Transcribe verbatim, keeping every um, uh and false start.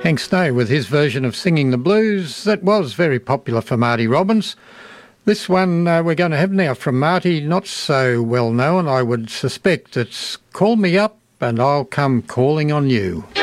Hank Snow with his version of Singing the Blues. That was very popular for Marty Robbins. This one uh, we're going to have now from Marty, not so well known. I would suspect it's Call Me Up and I'll Come Calling on You.